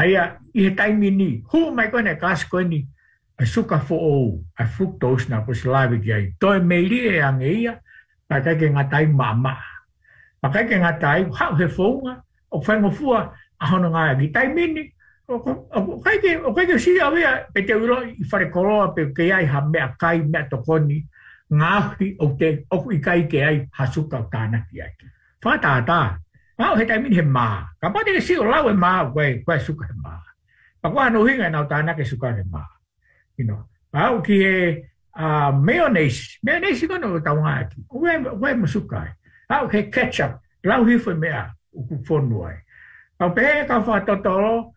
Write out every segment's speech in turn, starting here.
Aia, i he taimi ni, hu mai koe ne kas koe ni, a suka fo o, a fructose na ko slavi ki ai. Toi meili e ange ia, pa kai ke ngatai mama. Pa kai ke ngatai, hau he founga, o whaingo fua, a hono ngā ki taimi ni, o kai ke si awea, pe te uro i whare koroa, pe ke ai ha mea kai, mea tokoni, ngāhi o te, oku i kai ke ai, ha suka o tāna ki ai. Whātātā, hau he taimi ni he maa. Ka pati ke si o lau e maa, koe suka he maa. Pa kua no hinga nau tāna ke suka he maa. You know, au ki he mayonnaise kono o taunga aki. Koe mo suka ai. Au he ketchup, lau hifo mea, uku whonu ai. Au pehe ka whatotoro,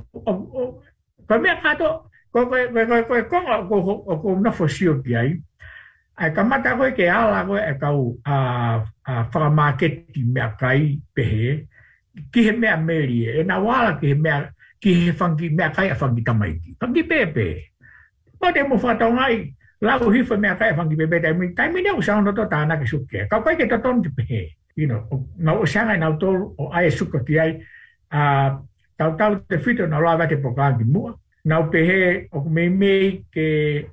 koe mea kato, koe konga o ko nofo sio ki ai. Ai kamata koe ke ala koe e kau whakamaketi mea kai pehe, ki he mea meri e na wala ki he mea, ki he whangi mea kai a whangi tamaiti. Whangi pepe. Ko te mo whatau ngai, lau hifa mea kai a whangi pepe, taimi neu sauna to tāna ke suke. Kau kai ke taton te pehe. You know, nau o sangai nau tolu o ai suka ki ai, tau te whito nau lawa te pokangi mua. Nau pehe o mei ke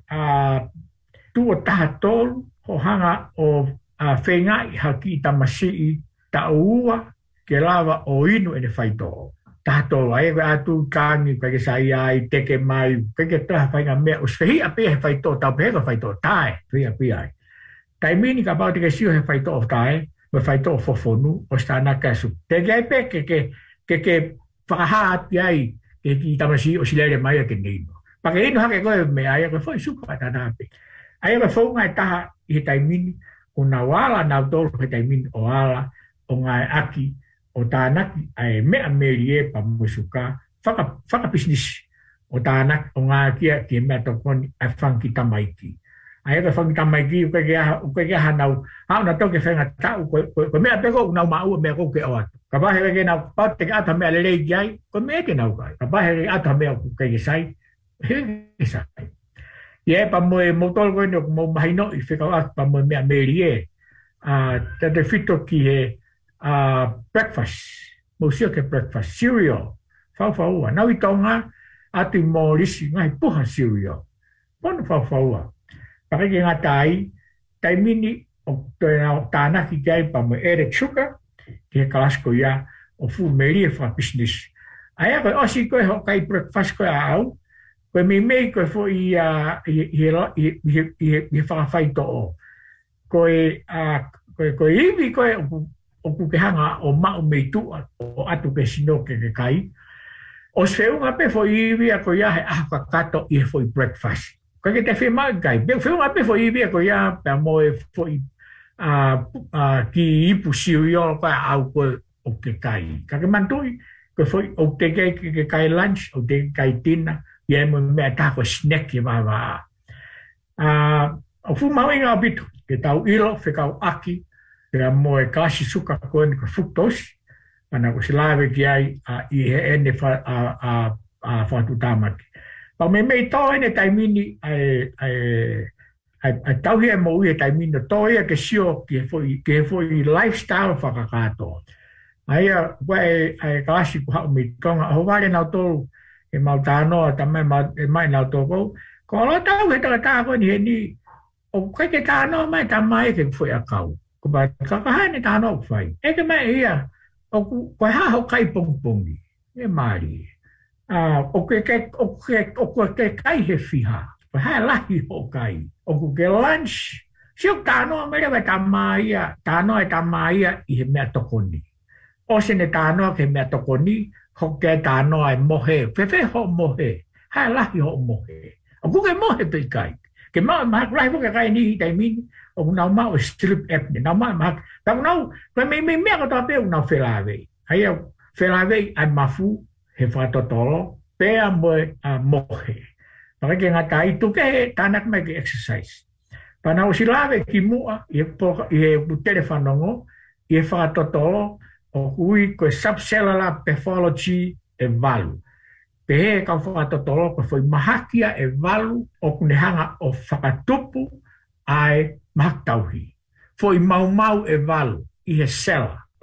tu o taha tolu, ho hanga o whengai haki tamasii ta ua ke lawa o inu ene whaito. Taha tolu ai, atu kangi, kai ke sai ai, teke mai, kai ke taha whainga mea, o svehi api he whaito, tau pehe ka whaito, tae, svehi api ai. Tai mini ka pao te ke sio he whaito o tae, me whaito o fofonu, o stana kasu. Teke ai pe, ke whakahaati ai, ke ki tamasii o silere mai a ke neino. Pake inu hake koe me ai, koe fwoi suka tana api. Ai ka whaunga e taha i he taimini, o na wala nau tolu he taimini o ala, o ngai aki, o tānaki ai mea meri e pa musuka, whaka business o tānaki, o ngā kia ki mea tokoni ai whanki tamaiki. Ai ka whanki tamaiki, uke ke aha nau, hau na toke whenga tau, ko mea peko unau maua mea kou ke o atu. Ka pahe ke nau, pau te ata mea lelei ki ai, ko mea ke nau kai. Ka pahe ke ata mea kuke ke sai, he ke sai. Ie pa moe motol koe ni o mo mahino i whekau atu pa moe mea meri e. Te te whito ki he breakfast, mo sio ke breakfast, cereal, whauwhaua. Nau i tonga atu i mō risi ngai puha cereal. Pono whauwhaua. Pake ki ngā tai, tai mini o toi nao tānaki kai pa moe ere sugar, ki he kalasko ia o fu meri e wha business. Aia koe osi koe ho kai breakfast koe a au, koe mei koe fo i whakawhaito o. Koe iwi koe o kuke hanga o mao mei tua o atu ke sino ke kai. O whiunga pe fo iwi a koe ia he ahaka kato i he fo i breakfast. Koe ke te whima kai. Whiunga pe fo iwi a koe ia pe a moe fo i ki ipu siu i o koe au koe o ke kai. Kake mantui, koe fo o te ke kai lunch, o te kai tina, i e mo mea tako snack i wawa. O fu mau inga o bitu, ke tau ilo, whekau aki, pera moe kasi suka koe ni ka fructose, ana ko silawe ki ai i he ene whatu tāmaki. Pau me mei tō ene taimini ai tauhi e mo ui e taimini, tō ia ke sio ke he fwoi lifestyle whakakato. Aia, koe ai kasi ku hau me tonga, ho wale nau tōru, e mau tānoa, tamai mai nau tōkou, ko alo tau he taka koe ni he ni, o kai ke tānoa mai tamai ke fwoi a kau. Ko ba kakahane tānoa ku whai. Eke mai ia, koe haho kai pongpongi, e maari. O ke kai he whiha, koe hae lahi ho kai. O ke lunch, siok tānoa mere wai tamai ia, tānoa e tamai ia i he mea tokoni. O sene tānoa ke mea tokoni, ho ke tānoa e mohe, whewhe ho mohe, hae lahi ho mohe. O kuke mohe pe kai. Ke mau mahak rai po ke kai ni hi taimini, o nau mau sleep apnea, nau mau mahak. Tau nau, koe mei mea kato ape o nau whelawei. Hai au, whelawei ai mafu, he whatotolo, pea moe mohe. Paka ke ngata i tuke he tānak mai ke exercise. Pa nau silawe ki mua, i he telewhanongo, i he whatotolo, o hui koe subcellular pathology e walu. Pehe kau whakatotolo koe whai mahakia e walu o kunehanga o whakatupu ai mahaktauhi. Whai mau e walu i he sela.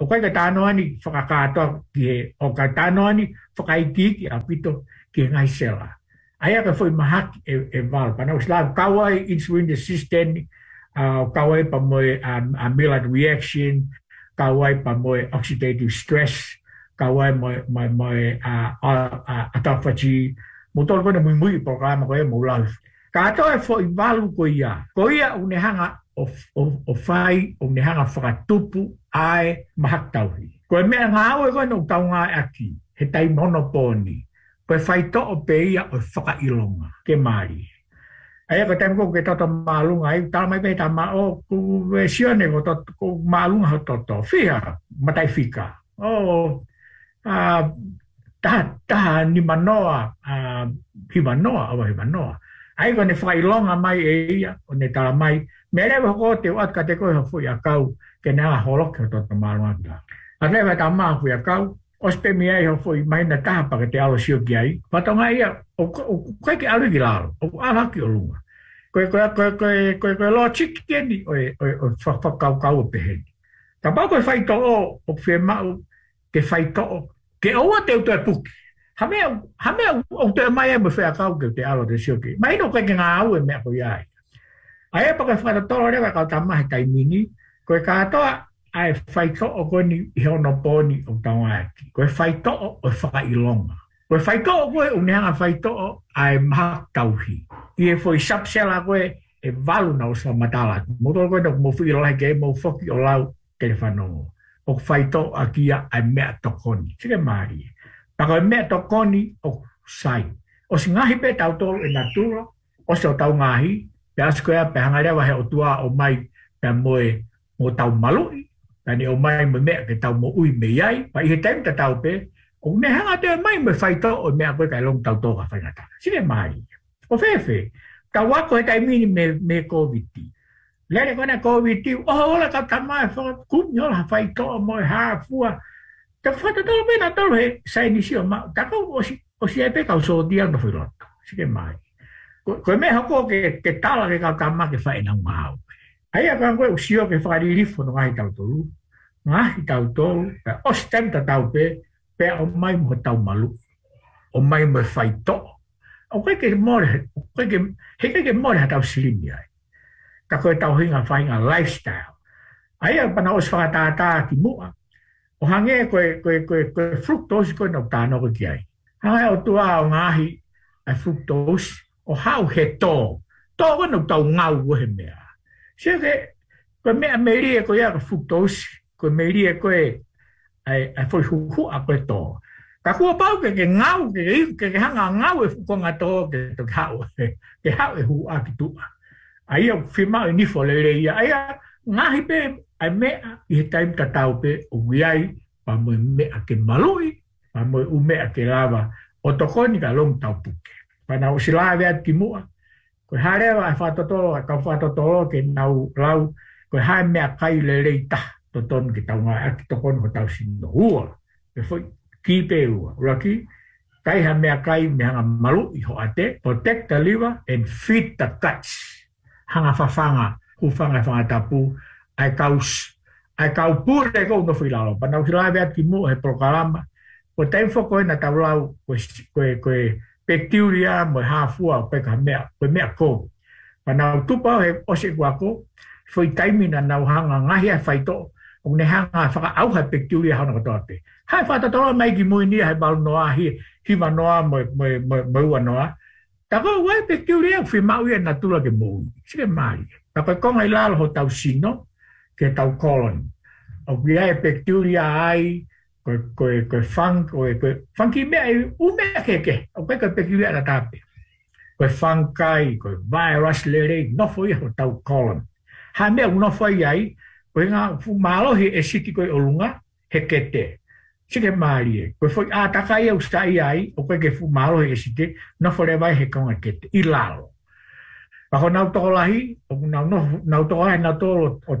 O kai ka tāno ani whakakātoa ki he, o kai tāno ani whakaiti ki a pito ki ngai sela. Aia ka foi mahaki e val, pana usla kawai insulin resistant, kawai pa moe a Maillard reaction, kawai pa moe oxidative stress, kawai moe autophagy, mutol ko na mui programa ko e maulau. Katoa e foi valu ko ia unehanga o fai o nehanga whakatupu ai mahaktauhi. Koe mea ngā oe koe no taunga aki, he tai monoponi. Koe whai to o peia o whakailonga, ke maari. Aia ko tēm ko ke toto maalunga, ai tala mai pei tama o ku e sione ko maalunga ho toto. Whia, matai whika. Taha ni manoa, himanoa. Ai ko ne whakailonga mai e ia, o ne tala mai, me rewa ko te wat ka te koe ho fui a kau, ke nea holoke ho toto maalunga ta. A rewa ta maa fui a kau, ospe mi ai ho fui mai na taha pa te alo sio ki ai. Patonga ia, o kai ke alu ki lalo, o alaki o lunga. Koe lo chiki eni, o whakau o peheni. Ka pao koe whai to o whi mau, ke whai to o, ke oua te uto e puki. Hamea o te mai e mo whi a kau ke te alo te sio ki. Mai no koe ke ngā au e mea koe ai. Aia pa koe whakatoro rewa kau tamahe tai mini, koe katoa ai whai to o koe ni hono poni o taunga aki. Koe whai to o whakailonga. Koe whai to o koe unehanga whai to o ai maha tauhi. I e foi sapsela koe e valu na o sa matala. Motor koe no mo whi lai ke mo whoki o lau telefano. O whai to a kia ai mea tokoni. Sike maari. Pa koe mea tokoni o sai. O si ngahi pe tau tolu e natura, o se o tau ngahi, pe askoea pe hangarewa he o tua o mai pe moe mo tau malui. Tani o mai mo mea ke tau mo ui me iai, pa i he taim ta tau pe, o ne hanga te mai me whai to o mea koe kai long tau toka whaingata. Sike maari. O whewhe, ka wako he taimini me COVID-19. Lere kona COVID-19, ola ka tamai whakakumi ola whai toa moe hāfua. Ta whatatolo pena tolo he sainisi o mao. Ta kau o si epe kau so diang no whiroto. Sike mai. Koe me hoko ke tala ke kau tamai ke whai na ngāu. Aia kau koe usio ke wharirifo no ngahi tau tolu. Ngahi tau tolu, o stem ta tau pe o mai mo tau malu. O mai mo whai toa. O koe ke more, he ke more ha tau silimi ai. Ka koe tau hinga whainga lifestyle. Aia pana os whakatata ki mua. O hange koe fructose koe no tāno ko ki ai. Hange o tua o ngahi ai fructose o hau he tō. Tō koe no tau ngau ko he mea. Sia koe mea meiri e koe ia fructose, koe meiri e koe ai foi huhu a koe tō. Ka kua pau ke ngau, ke hanga ngau e fukonga tō ke hau e hu a ki tua. Aia whima e nifo lere ia, aia ngahi pe ai mea i he taim tatau pe o wiai pa moe mea ke malui, pa moe u mea ke lava o tokoni ka long tau puke. Pa nau sila vea ki mua, koe harewa ai whatotolo, ai kau whatotolo ke nau lau, koe hae mea kai lere i ta, toton ki tau ngai aki tokoni ho tau sino hua. E foi ki pe ua, uraki, kai ha mea kai me hanga malu i ho ate, protect the liver and feed the guts. Hanga whawhanga, hufanga whanga tapu, ai kau pure kou no whilalo. Pa nau sila vea ki mua he prokarama, ko teimfo koe na tau lau, koe bacteria mo hafua pe ka mea, koe mea kou. Pa nau tupau he ose guako, foi taimina nau hanga ngahi ai whaito, o ne hanga whaka au hai bacteria hana katoa te. Hai whatatolo mai ki mui ni hai balu noa, hima noa, mo ua noa. Tako wai bacteria whi mau ia natula ke mui. Sike maari. Tako konga i lalo ho tau sino, ke tau colon. O ki ai bacteria ai, koe funky mea i umea keke. O koe bacteria na tape. Koe fungi, koe virus lere, nofo ia ho tau colon. Hai mea unofo ai, koe ngā malohi e siki koe olunga, he kete. Sike maari e. Koe foi ātaka ia ustai ai, o koe ke fu malohi e siki, nofo le vai he kaunga kete. I lalo. Pako nau toko lahi, nau toko lahi nau toko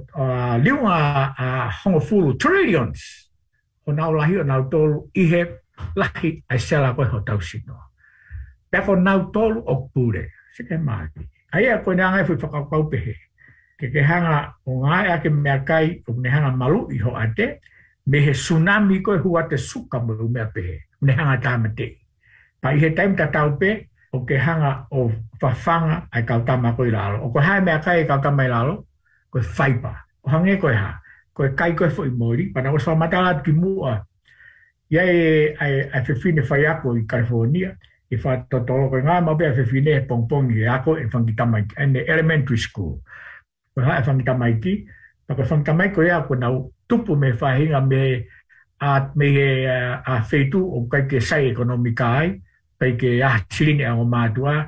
liunga hongo fulu, trillions. O nau lahi o nau tolu ihe lahi ai sela koe ho tau sino. Pako nau tolu o pure. Sike maari. Aia koe nea ngai fui whakakau pehe. Ke hanga o ngai ake mea kai o ne hanga malu i ho ate, me he tsunami ko hua te suka mo mea pehe ne hanga tamate pa I he time tatau pe o ke hanga o whawhanga ai kautama ko I lalo o ko hae mea kai kautama I lalo ko whaipa o hange ko ha ko kai ko fo I mori pana o sa matala ki mua ia ai whiwhine whai ako I California I wha totoro ko ngā mau pia whiwhine pongpong I ako e whangitama in elementary school ko hae whangitama ki pa ko whangitama ko ia ko nau tupu me whahinga me a whetu o kai ke sai ekonomika ai pai ke sirine o mātua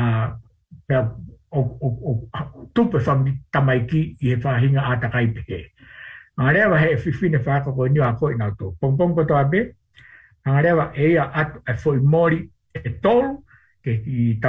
o tupu whangitama ki I he whahinga a takai pehe Ngā rewa he whiwhine whaka ko niwa ko I nau tō. Pongpong ko toa be, ngā rewa e a atu e whoi mori e tolu, ki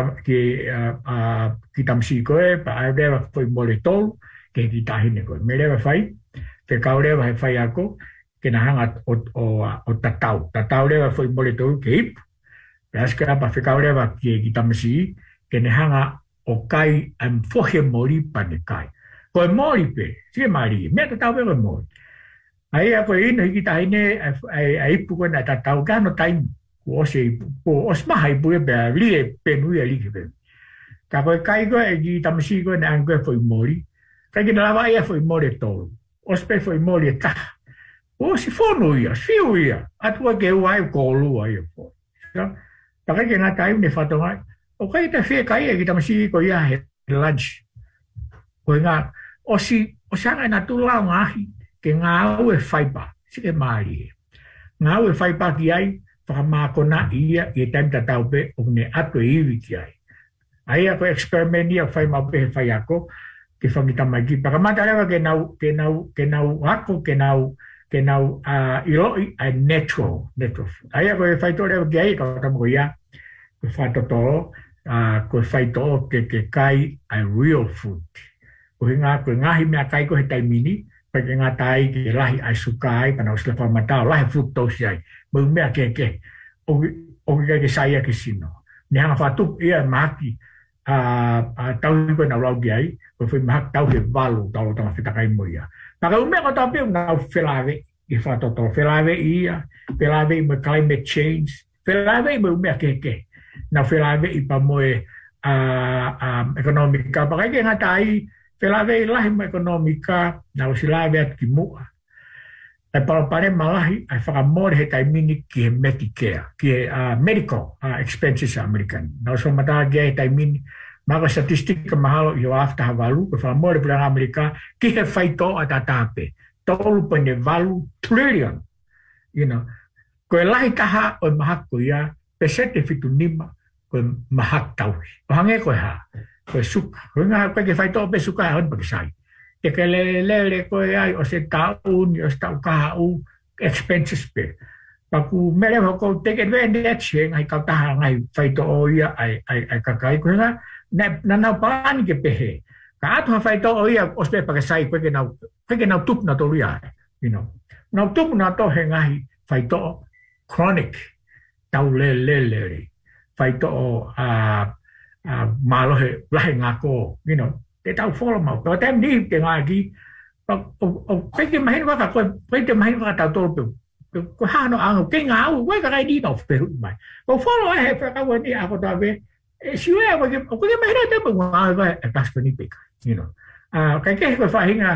tamsi koe, pa a rewa whoi mori e tolu, ki tahine koe. Me rewa whai, te kau rewa he whai ako, ke na hanga o tatau. Tatau rewa whoi mori e tolu ke ipu. Pe askara pa whekau rewa ki tamsi, ke ne hanga o kai am whohe mori pa ne kai. Ko mori pe, si mari, me tatau pe ko mori. Ai a ko ina ki tahine ai pu ko na tatau ka no time ko se ko os ma hai pu be ri pe nu ya li ke. Ka ko kai ko e ki tamsi ko na an ko foi mori. Ka ki na vai foi mori to. Os pe foi mori ta. O si fo no ia, si o ia. Atu ke wai ko lu ai fo. Ta ka ki na time ne fa to mai. O kai ta fe kai e ki tamsi ko ia he lunch. Ko nga o sanga na tu la ngahi ke ngā au e whaipa, si ke maari e. Ngā au e whaipa ki ai, whakamākona ia I e taim tatau pe o ne atu e iwi ki ai. Ai ako experiment ia whai mau pe he whai ako, ke whangitamai ki. Pakamata rewa ke nau ako, ke nau iloi ai natural. Ai ako e whai tō rewa ki ai, ka tamako ia, ke whai tōtoro, ko whai tō ke kai ai real food. Ko ngahi mea kai ko he taimini, pa ke ngā tai ke lahi ai sukai, pana usla whamatao, lahi fructose ai, mau mea ke, o ke saia ke sino. Ni hanga whatup ia maki, tau ko na rau ki ai, ko whi mahak tau he walu, tau tanga whitakai mo ia. Paka umea ko tau pia ngau whelave, I whatoto, whelave ia, whelave I mo climate change, whelave I mo umea ke, na whelave I pa moe ekonomika, paka ke ngā tai, Whelave I lahi mo ekonomika, na o silave at ki mua. E parapare malahi, ai whakamore he taimini ki he Medicare, ki he medical expenses American. Na o so mataa ki he taimini, maka statistika mahalo I o afta havalu, ko whakamore pira Amerika, ki he whaito a tatape. Tolu pene valu trillion. You know, ko e lahi taha o mahak ko ia, pesete fitu nima, ko e mahak tauhi. O hange ko e ha. Ko suka, ko ngā koe ke whaito pe suka e hon pakisai. Te ke le koe ai o se taun, o se tau kahau, expenses pe. Paku mere hoko take advantage, ngai kau taha ngai whaito o ia ai kakai. Ko ngā, na nau paani ke pehe. Ka atu ha whaito o ia o se pakisai, koe ke nau tupu na tolu ia. You know, nau tupu na to he ngahi whaito chronic, tau le. Whaito o malohe lahe ngako, you know, te tau wholo mau. Pero tem ni te ngā ki, o peke mahin waka, peke mahin waka tau tolu pe, ko hano ango, ke ngā au, wai ka kai di tau wheru mai. Ko wholo ai he whakawa ni ako tawe, e siwe a wake, o peke mahin waka te ngā au, e tasko ni peka, you know. Kai ke koe whahinga,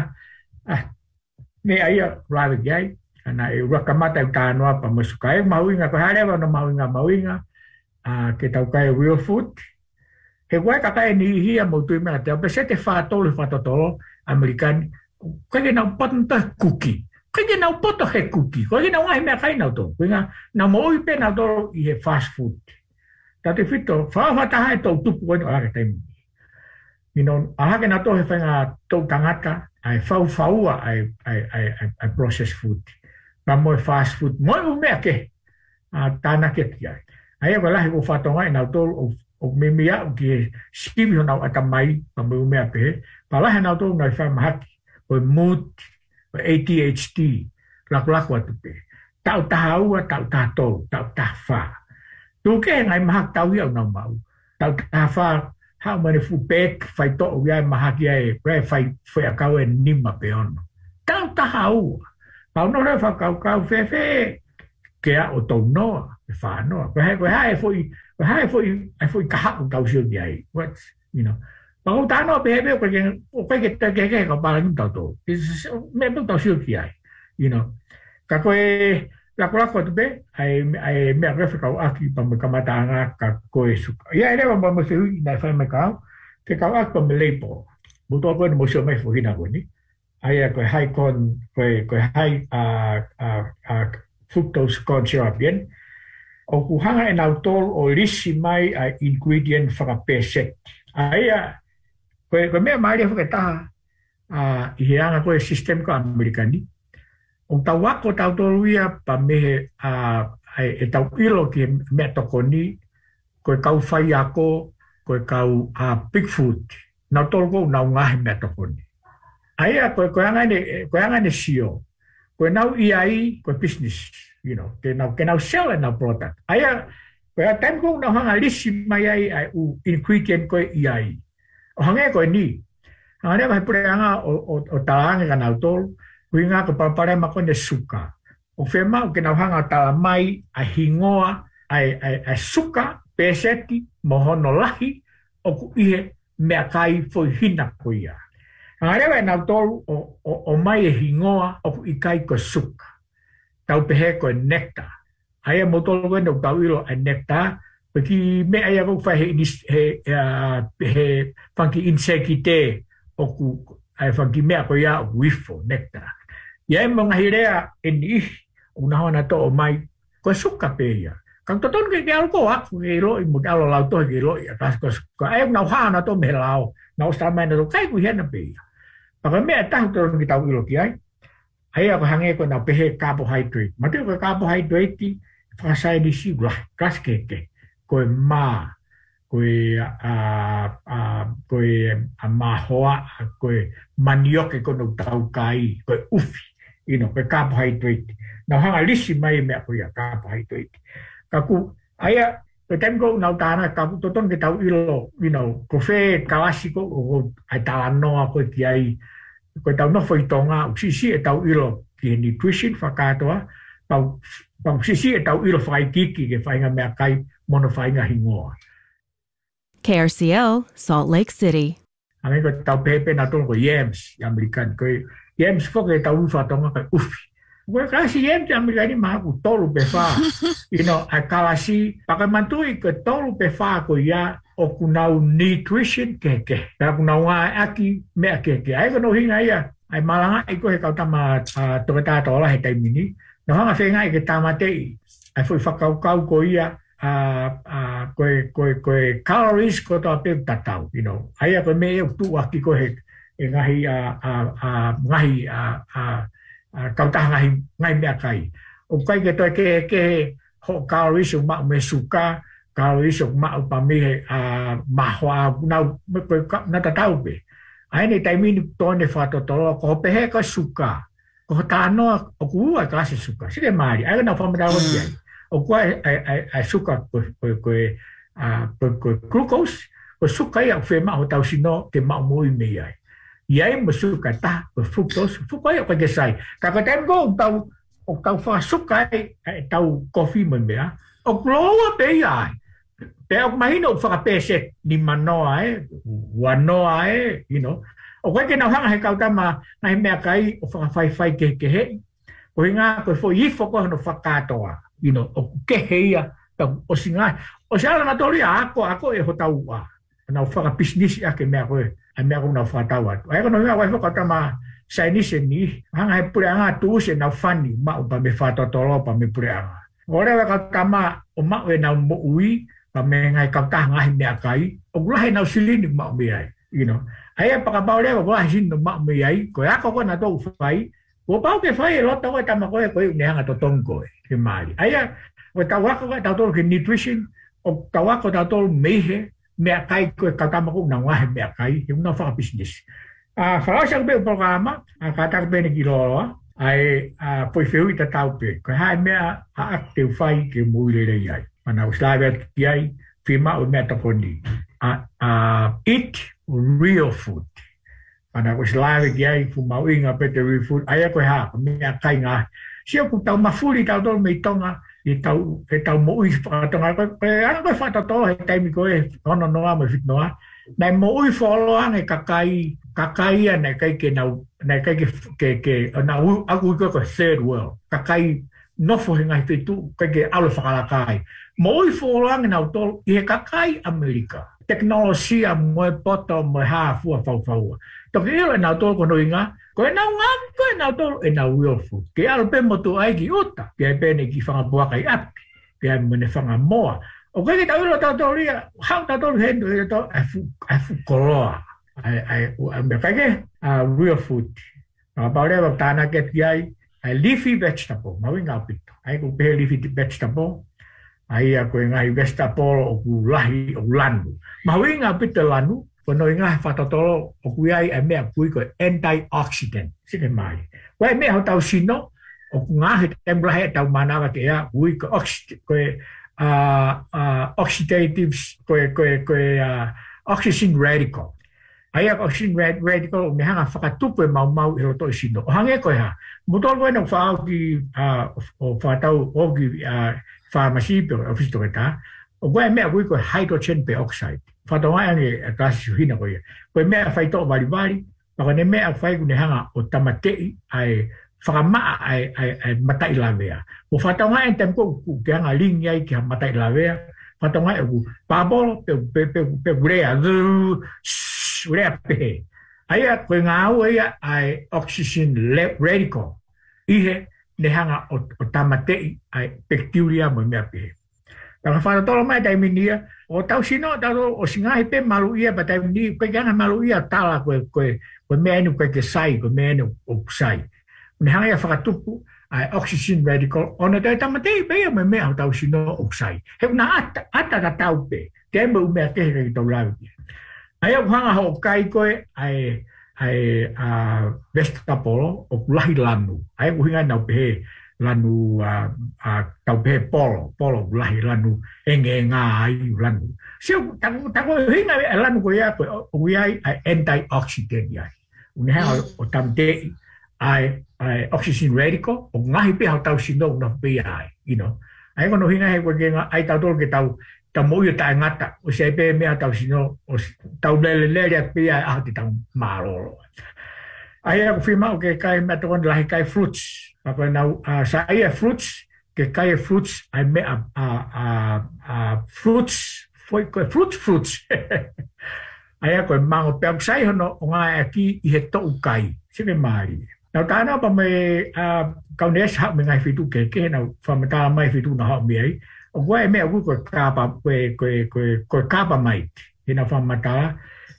me aia rawe ki ai, ana e wakamata I tānoa pa masukai, mauinga, ko harewa no mauinga, ke tau kai real food, he wai kakai ni hia mo tui mea te au, pe se te whātolo whātotolo Amerikani, koe ke nau potanta kuki, koe ke nau poto he kuki, koe ke nau ngahi mea kai nau tō, koe ngā nau mo ui pe nau tōro I he fast food. Tā te whito, whāwhataha e tō tupu koe no ake taimi. You know, ahake nau tō he whainga tō tangata, ai whauwhaua ai processed food. Ka moe fast food, moe u mea ke, tāna ke ti ai. Ai e lahi o whatonga e nau tōro o me mea o ki siwi ho nau atamai pa me umea pehe, pa lahe nau tōu nai whaimahaki, o mood, o ADHD, laku atu pehe. Tau taha ua, tau taha tōu, tau taha wha. Tūke ngai mahak tau iau nau mau. Tau taha wha, hao mane fu pek, whai tōu iai mahaki ai, rai whai akau e nima pe ono. Tau taha ua. Pau no le whakau fe ke a o tau noa, e whanoa. Koe hai e foi kahaku tau sio ki ai. What, you know. Pau tānoa pehe o koe ke ke ka parang tau tō. Me tau sio ki ai, you know. Ka koe, lako tu pe, ai mea refe kau aki pa me kamatanga ka koe suka. Ia ere wa mo se hui na whai me kau, ke kau aki pa me leipo. Muto koe ni mo sio mai fuhina koe ni. Ai koe hai kon, koe hai fructose corn syrup yen. O kuhanga e nau tol o lisi mai a ingredient whakapeset. Ai koe mea maari whakataha i heanga koe sistem ko Amerikani. O tau wako tau tolu ia pa mehe e tau ilo ki mea toko ni, koe kau whai ako, koe kau pig food. Nau tolu ko nau ngahi mea toko ni. Ai koe anga ne sio. Koe nau iai, koe business, you know, ke nau sell e nau product. Ai koe a time ko nau hanga lisi mai ai u ingredient koe iai. O hange koe ni. Hanga ne pure anga o talange ka nau tolu, hui ngā ka papare mako ne suka. O whema o ke nau hanga tala mai a hingoa a suka, peseti, mohono lahi, o ku ihe mea kai foi hina ko ia. Hanga rewa e nau tolu o mai e hingoa o ku ikai ko suka. Tau pehe ko e nekta. Aia mo tolu koe nau tau ilo a nekta, peki me aia kou whai he whanki insekite o ku ai whanki mea ko ia o wifo, nekta. Ia e mga hirea e ni o naho na to o mai ko suka pe ia. Kang toton ke alko aku ke ilo i mut alo lau tohi ke ilo i atas ko suka. Ai nau haa na to me lao. Nau stamai na to kai ku hiena pe ia. Paka mea tahu toton ki tau ilo ki ai. Ai ako hange ko nau pehe carbohydrate. Mati ko carbohydrate ti whakasai di si gula. Kas keke. Koe maa. Koe mahoa. Koe manioke kono tau kai. Koe ufi. You know, koe carbohydrate. Nau hanga lisi mai mea koe ia carbohydrate. Kaku, aya, koe temko nau tāna, kaku toton ke tau ilo, you know, ko whē kalasi ko, ai tala noa koe ki ai, koe tau nofo i tonga, sisi e tau ilo ki nutrition whakatoa, pau sisi e tau ilo whaikiki ke whainga mea kai, mono whainga hingoa. KRCL, Salt Lake City. Ame koe tau pepe na tono ko yams, Amerikan, koe yams whoke tau ufa tonga koe ufi. Koe kalasi yams Amerikani maha ku tolu pe wha. You know, a kalasi, paka mantui ke tolu pe wha ko ia o kunau nutrition keke. Pera kunau ngā aki mea keke. Ai kono hinga ia, ai malanga i koe kau tama toke tātola he taimini. No hanga whenga i ke tamatei. Ai fui whakaukau ko ia, koe calories ko toa peu tatau, you know. Ai koe me e tu aki koe he ngahi kautaha ngai mea kai. O kai ke toi ke ho calories o ma'u me suka, calories o ma'u pa me mahua na tatau pe. Ai nei taimini tone whatotoro, ko pehe ka suka. Ko tānoa o kuua klase suka. Sike maari, ai na whamadawa ki ai. O kua ai suka koe glucose, ko suka ia o whema o tau sino ke ma'u mui me ai. Iai masuka ta fructose fukai o ke sai ka ka tem go o tau fa suka e tau coffee me mea o gloa pe ai pe o mai no fa pese ni manoa wanoa you know o ke na hanga he ka tama na me kai o fa fai ke he o inga ko fo I fo ko no fa katoa you know o ke heia o singa o sala na toria ako e ho tau wa na fa business ya ke me ko ai mea kong nau whātawat. Ai kono hea waiwhaka tama Chinese ni, hanga he pure anga tuuse nau whani, ma'u pa me whātotolo pa me pure anga. Ore waka tama o ma'u e nau mo ui, pa me ngai kautaha ngahi mea kai, o gulahe nau silini ma'u me ai, you know. Ai e pakapau lewa gulahe sinu ma'u me ai, koe ako ko na tau whai, ko pau ke whai e lota koe tama koe ne hanga to tongo ke maari. Ai e, koe tau wako koe tau tolu ke nutrition, o tau wako tau tolu meihe, mea kai koe kautama ko na ngahe mea kai, he una whaka business. Whalau siang pe o programa, kātaka pene ki loroa, ai poi wheu i ta tau pe, koe hae mea a ak te whai ke muire rei ai. Mana o slāwea ki ai, whima o mea taponi. Eat real food. Pana ko slave giai fu mauinga pe te rifu ai ko ha me kai nga sia ku tau mafuli tau tol me tonga e tau mo ui fa tonga ko ana ko fa to he tai mi ko e ono no ma fit noa nai mo ui folo ane kakai ane kai ke na u aku ko third world kakai no fo hinga fitu ke alo fa kai mo ui folo ane na tol i kakai Amerika teknologia mo poto mo ha fu fa toki ilo e nau tolo kono inga, ko e nau ngam, ko e nau tolo e nau real food. Ke alo pe motu ai ki uta, ke ai pene ki whanga buaka i api, ke ai mene whanga moa. O koe ki tau ilo tau tolo ria, hau tau tolo hendu e tau, ai fu koroa. Me kake, real food. Nga paurewa tāna ke ki ai leafy vegetable, mau inga pito. Ai ku pehe leafy vegetable, ai a koe ngai vegetable o ku lahi o lanu. Mau inga pito lanu, kono inga whatatolo o kuiai e mea kui ko antioxidant, sike mai. Koe mea ho tau sino, o ku ngahi temlahe tau manawa ke ea, kui ko oxidative, oxygen radical. Aia oxygen radical o me hanga whakatupu e mau e loto i sino. O hange koe ha, mutol koe no whaau ki, o whatau o ki pharmacy, o fisito kata, o koe mea kui ko hydrogen peroxide. Whatonga ange a kasi hina koe. Koe mea whai tō wari, paka ne mea whai kune hanga o tamatei ai whakamaa ai matai lawea. Mo whatonga en tem kou ke hanga lingi ai ki ha matai lawea, whatonga e ku pāpolo pe urea, urea pehe. Aia koe ngā au ai oxygen radical. Ihe ne hanga o tamatei ai bacteria mo mea pehe. Tanga whanatolo mai tai minia, o tau sino, tau o singahi pe malu ia, pa tai minia, koe kianga malu ia tala koe mea enu koe ke sai, koe mea enu o sai. Une hanga ia whakatupu, ai oxygen radical, ona tai tamatei pe ia me mea o tau sino o sai. He una ata ka tau pe, te eme umea tehe kei tau lau kia. Ai au hanga ho kai koe, ai vegetable o kulahi lanu, ai kuhinga nau pehe, lanu tau pehe polo lahi lanu enge ngā ai lanu. Sio, tako hinga lanu ko ia koe, o iai antioxidant iai. Uneha o tamtei ai oxygen radical, o ngahi peha tau sino na peha ai, you know. Ai kono hinga he koe kenga, ai tau tolo ke tau mo ia tae ngata, o se pehe mea tau sino, o tau lele peha ai ahati tau maroro. Ai ako whima o ke kai mea tokon lahi kai fruits, Ako nau sa ia fruits ke kai fruits ai me fruits foi ko fruits ai ko mango pe sai hono nga aki I he to kai sime mari nau tana pa me kaunes ha me ngai fitu ke nau famata mai fitu na ha me ai o ko me ko kapa ko kapa mai ina famata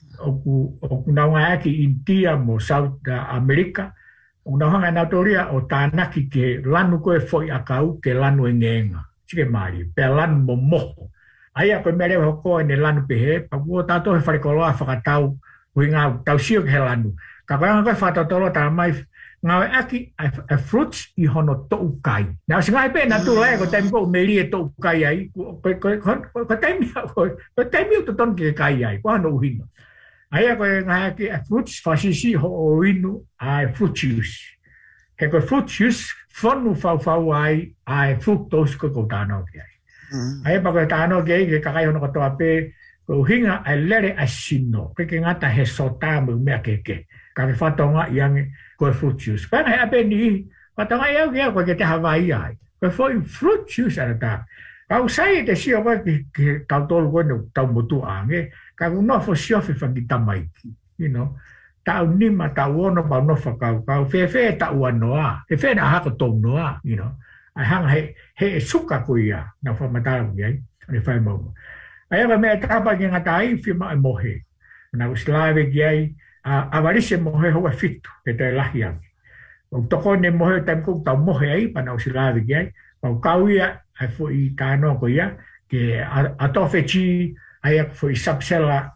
o nau nga aki India mo South America Una hanga nautoria o tānaki ke lanu koe foi akau ke lanu engenga. Sike mari, pe lanu mo moho. Aia koe mere hoko ne lanu pehe, pa kua tātou he wharekoloa whakatau hui ngā tau sio ke he lanu. Ka koe ngā koe whatatolo tā mai ngā aki a fruits I hono tou kai. Nā si ngai pe nā tū lai ko taimi ko meri e tou kai ai, ko taimi o ton ke kai ai, ko hano uhino. Aia koe ngai ki a fruits fasisi ho o inu ai fruit juice. He koe fruit juice whanu whau ai fructose ko tānau ki ai. Aia pa koe tānau ki ai ke kakai hono katoa pe ko hinga ai lere a sino. Koe ke ngata he sotamu mea keke. Ka ke whatonga I ange koe fruit juice. Koe ngai ape ni whatonga I au ki au koe ke te Hawaii ai. Koe foi fruit juice ara tā. Kau sai te sio koe ki tau tolu koe no tau motu ange. Ka no fo siofi whakita maiki, you know. Tau nima, tau ono, pau no whakau, kau whewhe tau anoa, he whe na hako tau noa, you know. Ai hanga he suka ko ia, na whamatara ko iai, ane whai mauma. Ai ava mea tapa ki ngata ai, whima e mohe. Na uslave ki ai, awarise mohe hoa fitu, ke te lahi angi. O toko ne mohe tam kou tau mohe ai, pa na uslave ki ai, pau kau ia, ai fo I tānoa ko ia, ke atofe chi, ai ako foi subsela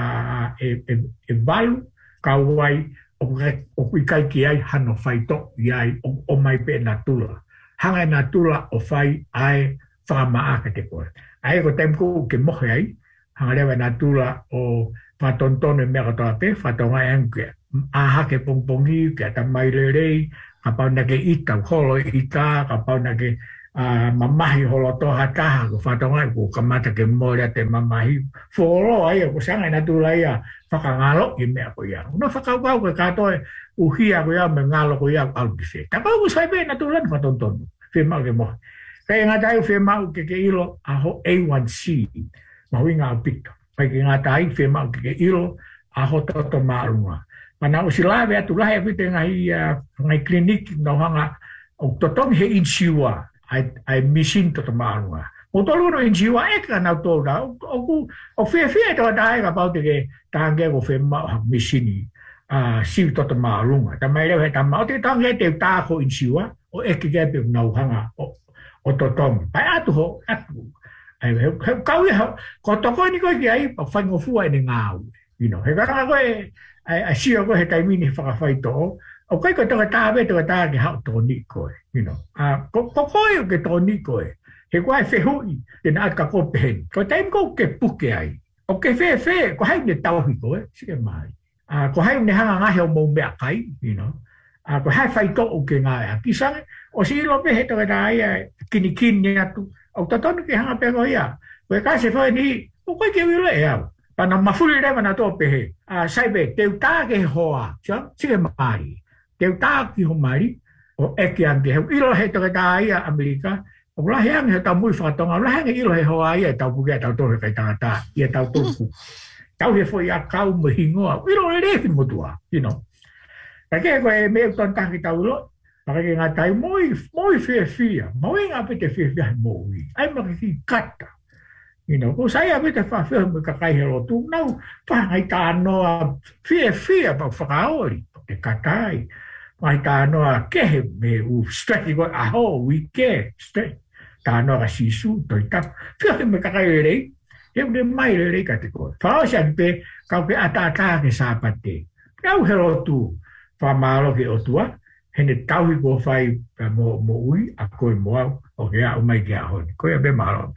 e valu kauai o kui kai ki ai hano whaito I ai o mai pe natula. Hanga natula o whai ai whakamaaka te koe. Ai ko temko ke mohe ai, hangalewa na tula o whatontone mea katoa pe, whatonga angke, aha ke pongpongi, ke tamairerei, ka pau na ke ita, holo ita, ka pau na ke mamahi holo toha taha, ko whatonga ko kamata ke morea te mamahi, wholo aia, ko sanga na tula ia, whakangalo i mea ko ia. No whakaukau ke katoe, uhia ko ia, me ngalo ko ia, au ki se. Tapau ko saipe na tula ni whatontono, whemau ke moha. Kaya ngā tai whemau ke ilo, aho A1C, mahuinga au pito. Pai ki ngā tai whemau ke ilo, aho toto marunga. Mana o silawe atu lahe apite ngai klinik no hanga o totongi he insiwa ai misin toto marunga. O tolu no insiwa eka na tolu da o fie to dai ka pau te ke tange ko whemau misini siu toto marunga. Ta mai leo he tamau te tange te tāko insiwa o eke kepe nau hanga o totongi. Pai atu ho atu. Ai kaui ko toko ni ko ki ai pa whango fua ni ngau. You know, he kara koe ai sio ko he taimini whakawhaito o kai ko toka tāwe toka tā ke hao tōni koe, you know. Ko koe o ke tōni koe, he koe whehui, te nā ka ko pehen. Ko taim ko ke puke ai. O ke whe, ko hai ne tauhi koe, sike mai. Ko hai ne hanga ngahe o mou mea kai, you know. Ko hai whaito o ke ngāia. Kisange, o si ilo pe he toka tā ia kini atu. O tatonu ke hanga pe ko ia. Koe ka se whai ni, o koe ke wile e au. Pana mafuri rewa na tō pehe. Saibe, teu tā ke hoa, sike maari. Teu tā ki ho maari, o eke anke heu. Ilo he toke tā ia Amerika, o lahe ange he tau mui whakatonga, o lahe ange ilo he hoa ia tau puke a tau tōhe kai tangata, ia tau tōku. Tau he fo ia kau mo hingoa, ilo le refi motua, you know. Kake koe mea tontaki tau ilo, pakake ngā tai moi whia, moi ngā pete whia moi. Ai makiki kata. You know, ko saya bete whawhia me kakai he rotu, nau whangai tā noa whia pa whakaori, te katai. Whangai tā noa kehe me u streki koe, aho, ui ke, streki. Tā noa ka sisu, toi tapu. Whia me kakai rei, heu ne mai rei ka te koe. Whaosia pe, kau pe ata ke sāpate. Kau he rotu, whamalo ke otua, hene tauhi ko whai mo ui, a koe moau, o ke a umai ke a honi. Koe a be malo.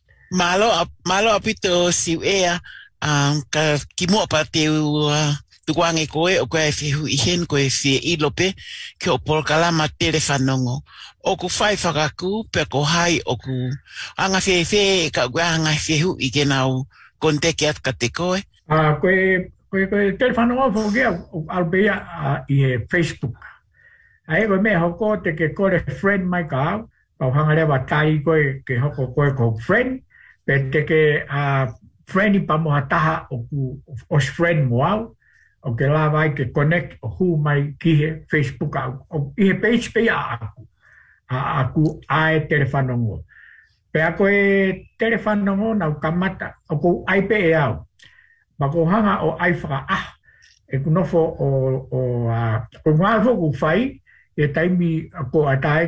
Malo apito siu ea ka kimo pa te tuange koe o koe whihu ihen koe whie ilope ke o polkalama tere whanongo. O ku whai whakaku pe ko hai o ku anga whie ka koe anga whihu i ke nau konteke at ka te koe. Koe tere whanongo whokia albea i he Facebook. Ai koe mea hoko te ke kore friend mai ka au. Pau hanga lewa tai koe ke hoko koe ko friend. Pe te ke friend i pa moha taha o friend mo au, o ke la vai ke connect o hu mai ki he Facebook au, o i he page pe a aku ae telefanongo. Pe a koe telefanongo nau kamata, o ko ai pe e au, ma ko hanga o ai whaka e kunofo o ngā whoku whai, e taimi ko atai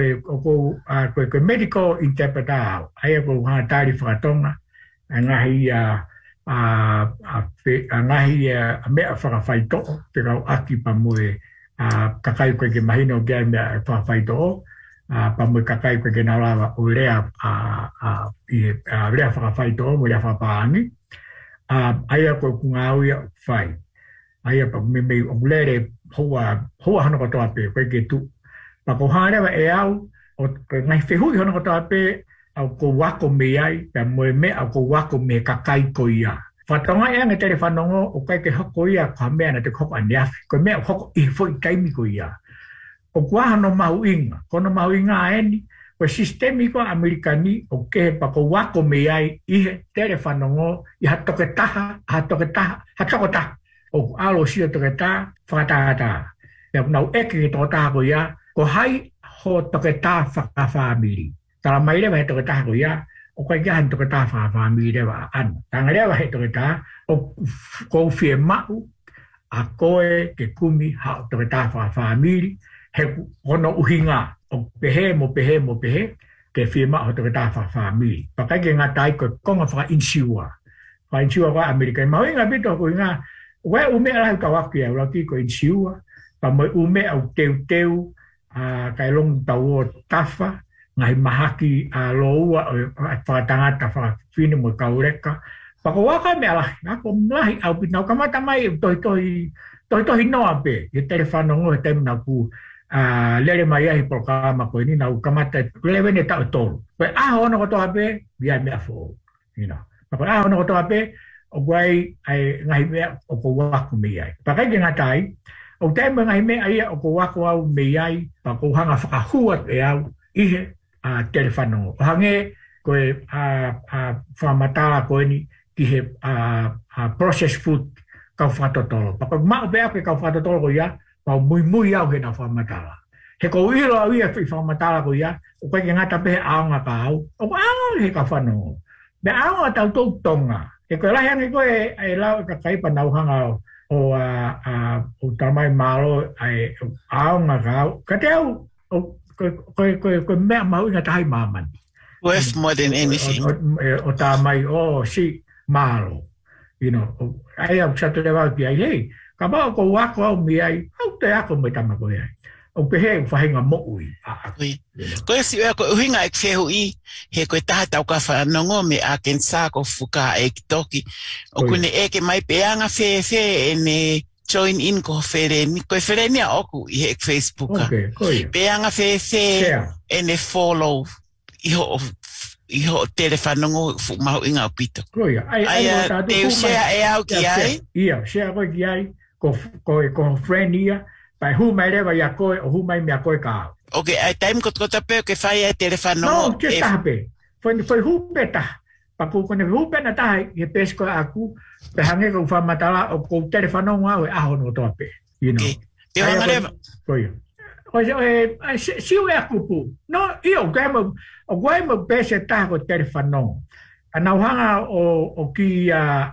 ko medical interpreter au ai ko ha tari whakatonga ngahi mea whakawhaito te kau aki pa moe kakai koe ke mahino kia mea whakawhaito pa moe kakai koe ke naulawa o rea whakawhaito mo rea whapaangi ai koe kungauia whai ai pa me o lere hoa hana katoa pe, koe ke tu. Pa ko harewa e au, o ngai whehui hana katoa pe, au ko wako me ai, pe moe me au ko wako me kakai ko ia. Whatonga e anga tere whanongo, o kai ke hoko ia, ka mea na te hoko aneafi, ko mea hoko i fwoi kaimi ko ia. O kua no mahu inga, kono mahu inga aeni, ko sistemiko Amerikani, o ke pa ko wako me ai, i tere whanongo, i hatoke taha, o alo sia toke tā, whakatata. Pea nau eke ki tō tā ko ia, ko hai ho toke tā whakawhamiri. Tala mai rewa he toke tā ko ia, o kai kia han toke tā whakawhamiri rewa anu. Tanga rewa he toke tā, o kou whie mau, a koe ke kumi hao toke tā whakawhamiri, he kono uhinga, o pehe mo pehe, ke whie mau ho toke tā whakawhamiri. Pakai ke ngā tai koe konga whaka-insiua. Whaka-insiua kwa Amerika. Mau inga bito ko inga, Wai ume ala ka waki au laki ko insiua, pa mai ume au teu, kai long tau o tafa, ngai mahaki loua, whakatangata whakawhine mo kaureka, Pakawaka me ala, ako mlahi au pinau kamata mai toi noa pe, e telefano ngo te na ku lele mai ai programa ko ni na kamata lele ne ta tolu. Pe ono ko to ape, bia me afo, you know. Pako ono ko to ape, o guai ai ngai me o ko waku me ai. Pakai ke ngatai, o te ngai me ai o ko waku au me ai, pako hanga whakahuat e au ihe telefano. O hange koe whamatala koe ni ki he processed food kau whatotolo. Pako mao pe ape kau whatotolo ko ia, pao mui au he na whamatala. He ko iro au ia whamatala ko ia, o koe ke ngata pehe aonga ka au, o ko aonga he ka whanongo. Me aonga tau tau tonga. He koe lahi angi koe e lau ka kaipa nauhanga o tamai malo ai aonga ka au. Ka te au, koe mea mau inga tahai mamani. Worth more than anything. O tamai, si malo. You know, ai au sa te lewa ki ai hei. Ka bao ko wako au mi ai, au te ako mai tamako ai. O pehe u whahinga mo'ui. Koe si ea koe uhinga ek whehu I, he koe taha tau ka whanongo me a ken sā ko whuka e ki toki. O kune eke mai peanga whe ne join in ko whereni. Koe whereni a oku I he ek Facebooka. Peanga whe ne follow iho telefanongo fu mau inga pito. Ai te share e au ki ai. Ia, share ko ki ai ko friend ia, pai hu mai lewa ia koe o hu mai mea koe ka. Okay, ai time ko pe ke fai ai telefanongo. No, ke tape. Foi hu beta. Paku ko ne hu beta tai e pesco aku, pe hange ko fa matala o ko telefanongo au aho no tope. You know. Te wangare. Koe. Si o akupu. No, io gamo o guaimo pese ta ko telefono. Ana hanga o ki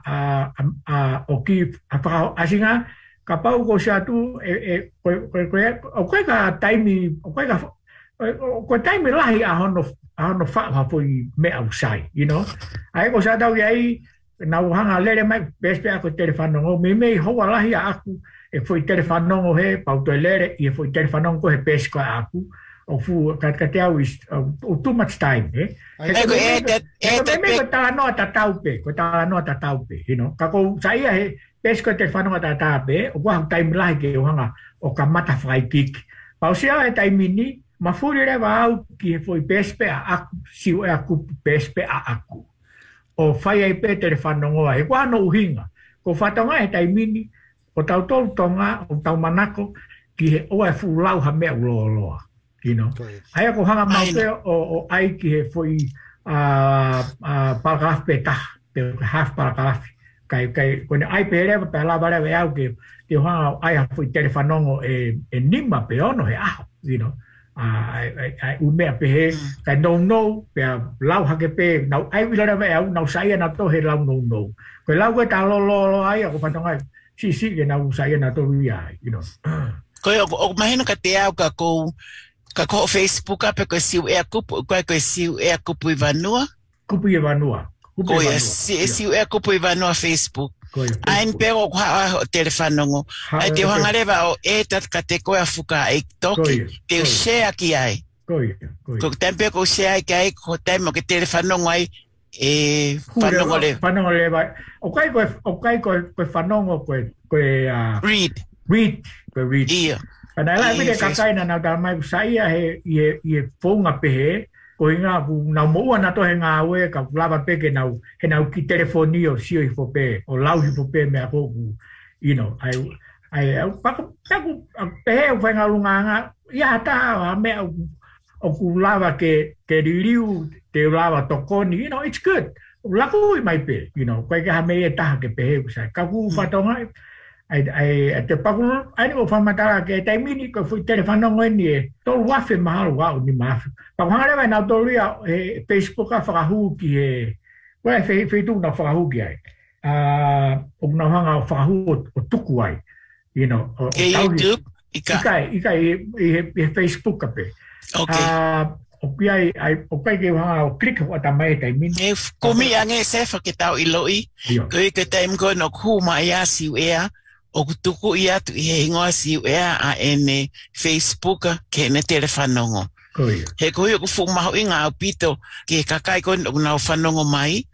o ki apa asinga kapau ko satu o ka time o time lahi a hono fa foi me outside, you know. Ai ko sa tau ai na hanga lele mai pese ko telefono me ho lahi aku e foi telefono he pau to lere e foi telefono ko he pesco aku o fu ka te au o too much time ko ta no ta taupe you know ka ko sai he pesco telefono ta tape o wa time lai ke o hanga o ka mata fai kick pau sia e time ni ma furi le va au ki foi pespe aku si o aku pespe aku o fai ai pe telefono e kwa no uhinga ko fatonga e time ni o tau tolu tonga, o tau manako, ki he oe fu lau ha mea uloa loa, you know. Ai ako hanga mauke o ai ki he foi paragraf pe taha, pe half paragraf. Kai, kone ai pe rewa pe lava rewa e au ke hanga ai ha foi telefanongo e nima pe ono he aho, you know. Ai umea pe he, kai no, pe lau hake pe, nau ai wila rewa e au, nau saia na to he lau no. Koe lau koe ta lo ai, ako patongai, si que na usai na to ia, you know. Ko imagino ka te au ka ko Facebook ape ko siu e kupu ko siu e kupu Ivanua. Kupu Ivanua. Ko siu e kupu Ivanua Facebook. Ain pero ko telefonongo. Ai te hangareva o eta ka te ko afuka e toki. Te share ki ai. Ko tempe ko share ki ai ko tempo ke telefonongo ai fanongo le vai o kai ko fanongo ko read ia ana la pide ka kai na da mai saia he fonga pe ko inga na mo na to henga we ka lava pe ke na ki telefonio si o fo pe o lau fo pe me ko you know ai pa pe o venga lunga ia ta me o ku lava ke riliu te lava tokoni, you know, it's good. Laku I mai pe, you know, koe ke hame e taha ke pehe kusai. Ka ku whatonga, ai te pakulu, ai o whamatara ke taimini ko fui telefonongo ni e, tolu wafe mahalo wau ni mafi. Pakuhanga rewa nau tolu ia Facebook a whakahu ki e, koe whaitu na whakahu ki ai. O na hanga whakahu o tuku ai, you know. Ke YouTube? Ikai i Facebook a pe. Okay. O kai ke o click o ta mai tai min. Ko mi ange se fa ke tau iloi. Ko ke time ko no ku mai a siu ea o tuku ia tu he ngoa siu ea a ene Facebook ke ne telefonongo. He ko fu ma inga pito ke kakai ko no fanongo mai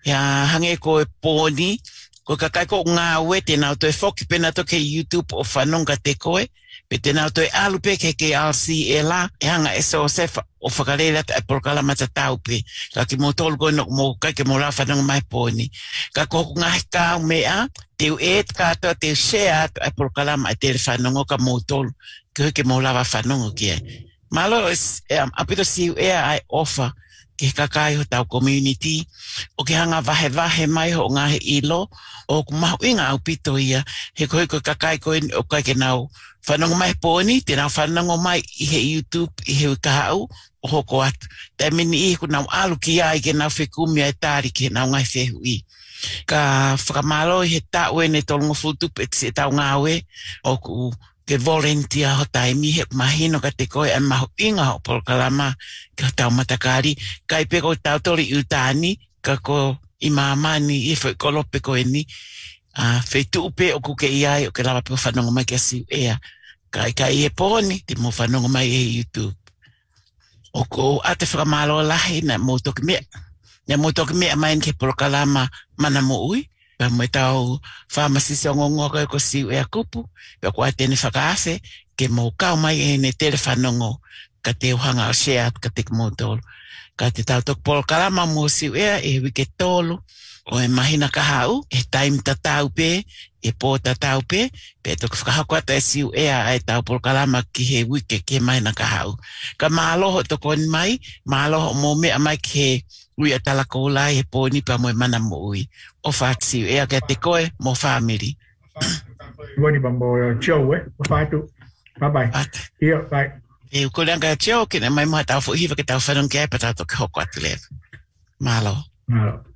Ya hange ko poni ko kakai ko nga we te na to foki pena to ke YouTube o fanonga te koe pe te na to alu pe ke RCLA hanga SOSF o whakarela te porkala mata tau pe ka ki mo tol go no mo ka ke mo la fanonga mai poni ka ko nga ka mea te et ka to te share te porkala mai te fanonga ka mo tol ke mo la fanonga ki malo apito si ai offer ke kakai ho tau community o ke hanga vahe mai ho ngā he ilo o ku mahu inga au pito ia he koe kakai koe o kai ke nau whanonga mai pōni te nau whanonga mai i he YouTube i he kahau o hoko atu te mini i ku nau alu ki ai ke nau whekumi ai tāri ke nau ngai whehu i ka whakamalo i he tāue ne tolongo futup e te tau ngāwe o ku ke volunteer ho taimi he mahino ka te koe an mahu inga ho polkalama ka tau matakari kai peko tau tori utani ka ko i mamani i whai kolope koe ni whai tuupe o kuke iai o ke lawa pe whanonga mai kia siu ea kai e pōni te mo whanonga mai e YouTube o ko ate whakamalo lahi na mo toki mea mai ke polkalama mana mo ui pa mo tau pharmacy se ngongo ko siu ea kupu pa ko atene whakaase ke mo kau mai e ne telefanongo ka te uhanga o share ka te kumotolo ka te tau tok polkalama mo siu ea e wike tolo o e mahina ka hau e time tatau pe e po tatau pe tok whakahakoata e siu ea e tau polkalama ki he wike ke mahina ka hau ka maaloho tokoni mai maaloho mo mea mai ki he ui atala koulai he pōni pa mo e mana mo ui o whātsiu ea kia te koe mo family Wani ba mo chau o whātu bye here bye e ukoleanga chau kina mai mo tau fuhiwa ke tau whanong kia e patato ke hoko atu lewa malo